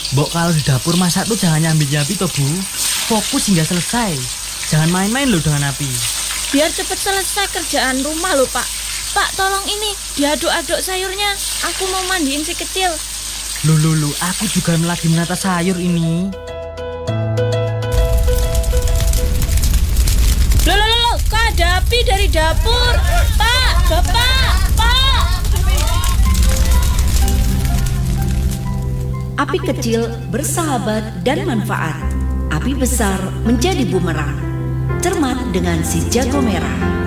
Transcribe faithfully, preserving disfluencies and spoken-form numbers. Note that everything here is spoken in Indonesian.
Mbok kalau di dapur masak tuh jangan nyambi-nyambi toh Bu. Fokus hingga selesai. Jangan main-main loh dengan api. Biar cepet selesai kerjaan rumah loh Pak. Pak tolong ini diaduk-aduk sayurnya. Aku mau mandiin si kecil. Loh loh loh, aku juga lagi menata sayur ini. Loh loh loh, kok ada api dari dapur? Pak, Bapak, Pak. Api kecil bersahabat dan manfaat. Api besar menjadi bumerang. Cermat dengan si jago merah.